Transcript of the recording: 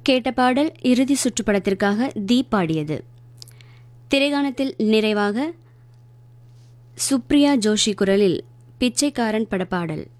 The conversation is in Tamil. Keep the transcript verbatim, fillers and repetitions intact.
கேட்ட பாடல் இறுதி சுற்று படத்திற்காக தீப் பாடியது. திரைகாணத்தில் நிறைவாக சுப்ரியா ஜோஷி குரலில் பிச்சைக்காரன் படப்பாடல்.